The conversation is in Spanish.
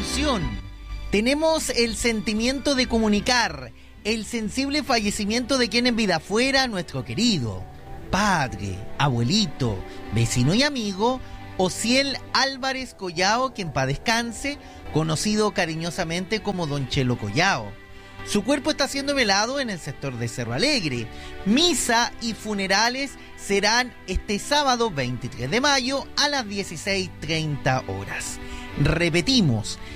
Asunción. Tenemos el sentimiento de comunicar el sensible fallecimiento de quien en vida fuera nuestro querido padre, abuelito, vecino y amigo Osiel Álvarez Collao, que en paz descanse, conocido cariñosamente como Don Chelo Collao. Su cuerpo está siendo velado en el sector de Cerro Alegre. Misa y funerales serán este sábado 23 de mayo a las 16:30 horas. Repetimos,